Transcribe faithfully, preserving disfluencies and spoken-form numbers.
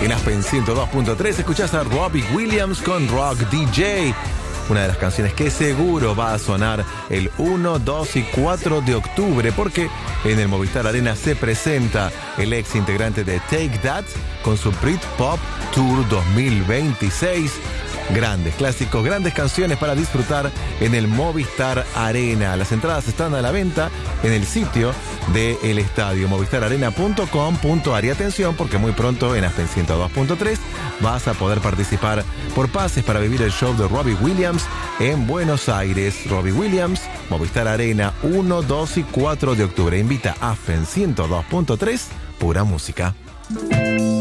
En Aspen ciento dos punto tres escuchás a Robbie Williams con Rock D J. Una de las canciones que seguro va a sonar el uno, dos y cuatro de octubre, porque en el Movistar Arena se presenta el ex integrante de Take That con su Britpop Tour dos mil veintiséis. Grandes clásicos, grandes canciones para disfrutar en el Movistar Arena. Las entradas están a la venta en el sitio del estadio, movistar arena punto com punto ar. Y atención, porque muy pronto en Aspen ciento dos punto tres vas a poder participar por pases para vivir el show de Robbie Williams en Buenos Aires. Robbie Williams, Movistar Arena, uno, dos y cuatro de octubre. Invita a Aspen ciento dos punto tres, pura música.